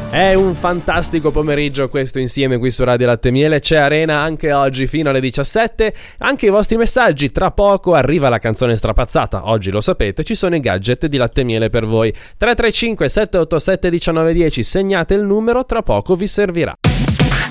È un fantastico pomeriggio questo insieme qui su Radio Latte e Miele. C'è Arena anche oggi fino alle 17. Anche i vostri messaggi. Tra poco arriva la canzone strapazzata. Oggi lo sapete, ci sono i gadget di Latte e Miele per voi. 335 787 1910. Segnate il numero, tra poco vi servirà.